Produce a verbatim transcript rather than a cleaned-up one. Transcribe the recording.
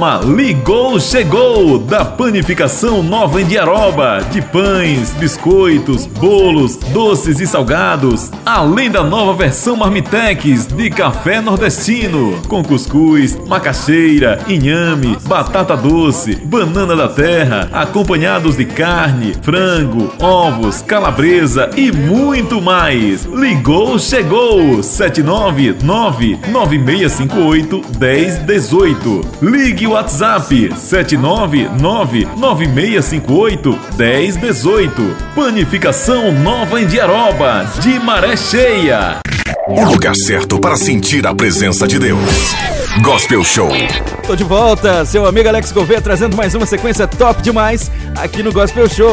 Programa Ligou Chegou, da Panificação Nova Indiaroba, de pães, biscoitos, bolos, doces e salgados, além da nova versão Marmitex de café nordestino, com cuscuz, macaxeira, inhame, batata doce, banana da terra, acompanhados de carne, frango, ovos, calabresa e muito mais. Ligou Chegou, sete nove nove nove seis cinco oito um zero um oito. Ligue o WhatsApp sete nove nove nove seis cinco oito um zero um oito. Panificação Nova Indiaroba, de Maré Cheia. O lugar certo para sentir a presença de Deus. Gospel Show. Tô de volta, seu amigo Alex Gouveia, trazendo mais uma sequência top demais aqui no Gospel Show.